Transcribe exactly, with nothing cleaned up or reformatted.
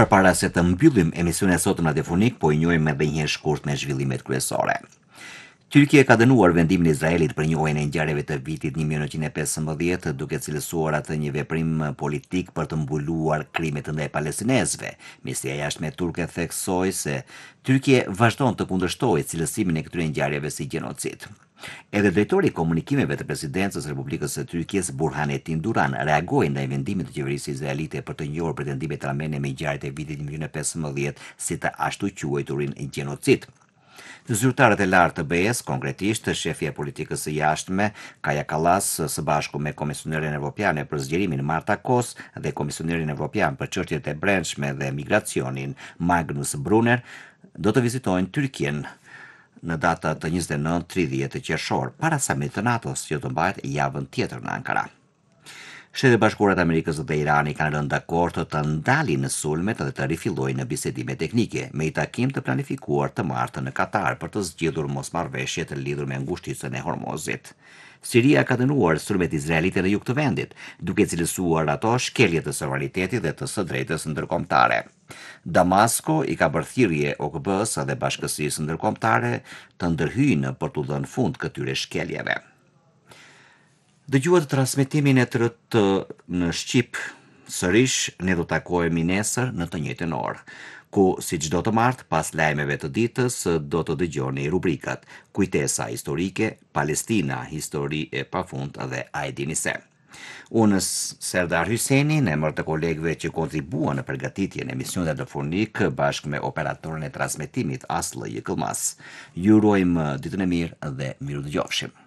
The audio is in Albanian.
Përpara se të mbyllim emisionin e sotëm radiofonik, po i njohim edhe një herë shkurt me zhvillimet kryesore. Tyrkia ka dënuar vendimin e Izraelit për njohjen e ngjarjeve të vitit një mijë e nëntëqind e pesëmbëdhjetë, duke cilësuar atë një veprim politik për të mbuluar krimet ndaj palestinezëve. Ministria e Jashtme turke theksoi se Tyrkia vazhdon të kundërshtojë cilësimin e këtyre ngjarjeve si gjenocid. Edhe drejtori i komunikimeve të presidencës së Republikës së Tyrkisë Burhanetin Duran reagoi ndaj vendimit të qeverisë izraelite për të njohur pretendimet armene me ngjarjet e vitit një mijë e nëntëqind e pesëmbëdhjetë si të ashtu quajturin gjenocid. Të zyrtarët e lartë të B E-s, konkretisht shefja e politikës së jashtme Kaja Kallas së bashku me Komisionerin Evropiane për zgjerimin Marta Kos dhe Komisionerin Evropian për çështjet e brendshme dhe migracionin Magnus Brunner do të vizitojnë Tyrkinë në datat njëzet e nëntë tridhjetë qershor, para samitit të NATO-s që do të mbahet javën tjetër në Ankara. Shtetet e Bashkuara të Amerikës dhe Irani kanë rënë dakord të ndalin sulmet dhe të rifillojnë bisedime teknike me një takim të planifikuar të martën në Katar për të zgjidhur mosmarrëveshjet lidhur me ngushticën e Hormozit. Siria ka dënuar sulmet izraelite në jug të vendit, duke cilësuar ato shkelje të sovranitetit dhe të së drejtës ndërkombëtare. Damasko i ka bërë thirrje O K B-s dhe Bashkësisë Ndërkombëtare të ndërhyjnë për t'u dhënë fund këtyre shkeljeve. Dëgjuat transmetimin e të rëtë në Shqip, sërish ne do takohemi nesër në të njëjtën orë, ku si çdo të martë pas lajmeve të ditës do të dëgjoni rubrikat Kujtesa historike, Palestina, histori e pafund dhe A e dini se. Unë Serdar Hyseni, në emër të kolegëve që kontribuan në përgatitjen e emisionit radiofonik bashkë me operatorën e transmetimit Asllë Jëkëllmas. Ju urojmë ditën e mirë dhe miru dëgjofshim.